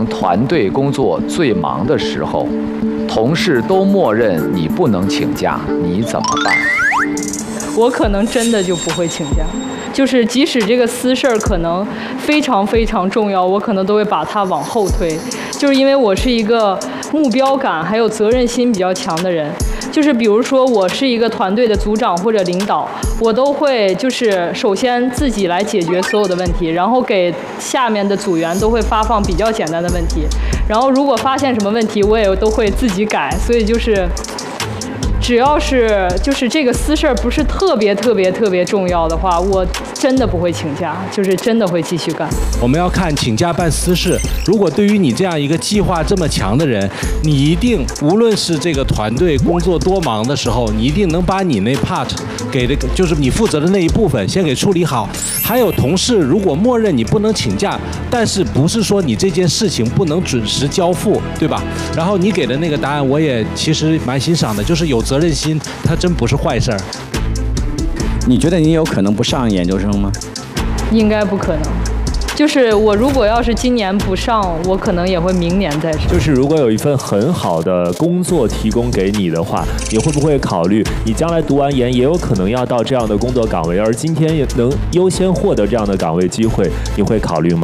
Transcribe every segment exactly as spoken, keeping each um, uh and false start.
成团队工作最忙的时候，同事都默认你不能请假，你怎么办？ 我可能真的就不会请假，就是即使这个私事儿可能非常非常重要，我可能都会把它往后推，就是因为我是一个目标感还有责任心比较强的人。就是比如说我是一个团队的组长或者领导，我都会就是首先自己来解决所有的问题，然后给下面的组员都会发放比较简单的问题，然后如果发现什么问题我也都会自己改，所以就是只要是就是这个私事儿不是特别特别特别重要的话，我真的不会请假，就是真的会继续干。 我们要看请假办私事，如果对于你这样一个计划这么强的人，你一定无论是这个团队工作多忙的时候，你一定能把你那 part 给这个就是你负责的那一部分先给处理好。还有同事如果默认你不能请假，但是不是说你这件事情不能准时交付，对吧？然后你给的那个答案我也其实蛮欣赏的，就是有责任心，它真不是坏事儿。 你觉得你有可能不上研究生吗？ 应该不可能。就是我如果要是今年不上，我可能也会明年再上。 就是如果有一份很好的工作提供给你的话，你会不会考虑你将来读完研也有可能要到这样的工作岗位，而今天也能优先获得这样的岗位机会，你会考虑吗？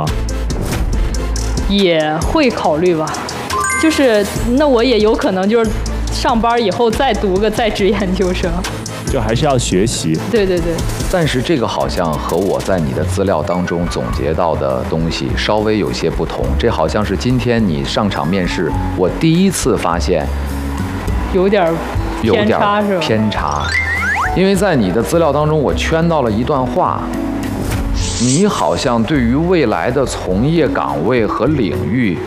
也会考虑吧，就是那我也有可能就是上班以后再读个在职研究生。 就还是要学习。 对对对。 但是这个好像和我在你的资料当中总结到的东西稍微有些不同。这好像是今天你上场面试，我第一次发现有点偏差是吧？ 偏差，因为在你的资料当中，我圈到了一段话，你好像对于未来的从业岗位和领域，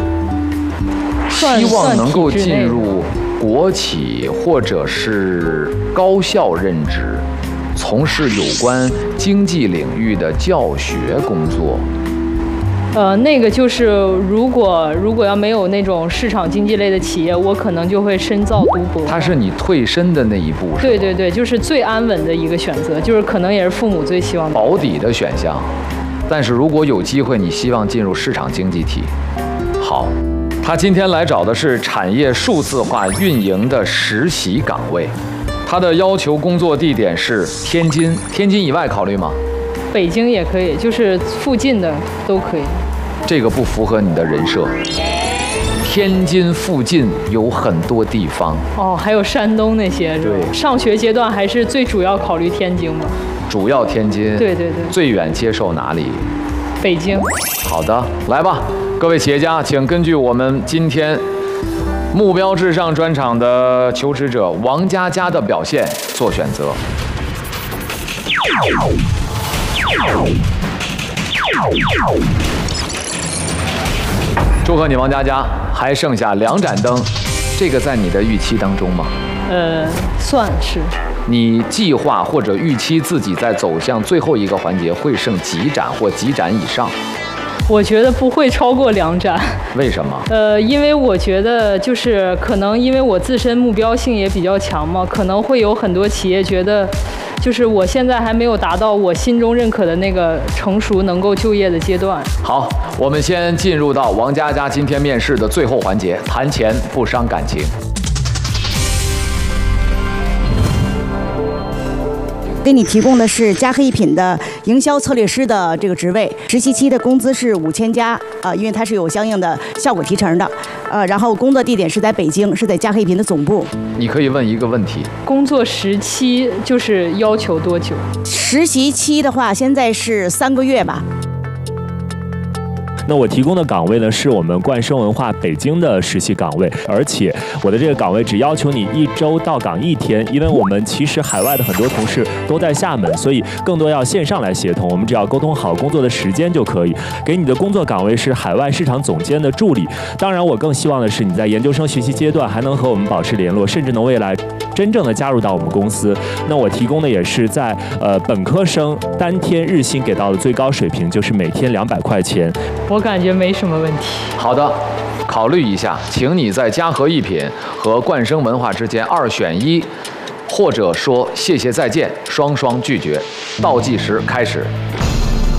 希望能够进入国企或者是高校任职，从事有关经济领域的教学工作。 呃，那个就是如果如果要没有那种市场经济类的企业，我可能就会深造读博。 它是你退身的那一步，是吧？ 对对对，就是最安稳的一个选择，就是可能也是父母最希望的保底的选项。但是如果有机会，你希望进入市场经济体。好。他今天来找的是产业数字化运营的实习岗位，他的要求工作地点是天津，天津以外考虑吗？ 北京也可以，就是附近的都可以。 这个不符合你的人设。天津附近有很多地方哦，还有山东那些是吧？对，上学阶段还是最主要考虑天津吧。 主要天津。 对对对。 最远接受哪里？ 北京。 好的，来吧。各位企业家，请根据我们今天目标至上专场的求职者王佳佳的表现做选择。祝贺你，王佳佳，还剩下两盏灯，这个在你的预期当中吗？ 呃，算是。 你计划或者预期自己在走向最后一个环节会剩几盏或几盏以上？ 我觉得不会超过两盏。 为什么？ 呃，因为我觉得就是可能因为我自身目标性也比较强嘛，可能会有很多企业觉得，就是我现在还没有达到我心中认可的那个成熟能够就业的阶段。 好，我们先进入到王佳佳今天面试的最后环节，谈钱不伤感情。 给你提供的是嘉禾一品的营销策略师的这个职位，实习期的工资是五千加，呃，因为它是有相应的效果提成的，呃，然后工作地点是在北京，是在嘉禾一品的总部。 你可以问一个问题： 工作时期就是要求多久？ 实习期的话，现在是三个月吧。 那我提供的岗位呢，是我们冠生文化北京的实习岗位，而且我的这个岗位只要求你一周到岗一天，因为我们其实海外的很多同事都在厦门，所以更多要线上来协同，我们只要沟通好工作的时间就可以。给你的工作岗位是海外市场总监的助理，当然我更希望的是你在研究生学习阶段还能和我们保持联络，甚至能未来真正的加入到我们公司。那我提供的也是在呃本科生单天日薪给到的最高水平，就是每天两百块钱。 我感觉没什么问题。 好的，考虑一下，请你在嘉禾一品和冠生文化之间二选一，或者说谢谢再见，双双拒绝。倒计时开始。